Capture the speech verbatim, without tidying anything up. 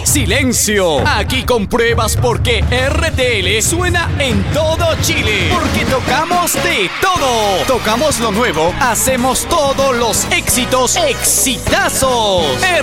¡Silencio! Aquí compruebas por qué R T L suena en todo Chile. Porque tocamos de todo. Tocamos lo nuevo, hacemos todos los éxitos, exitazos.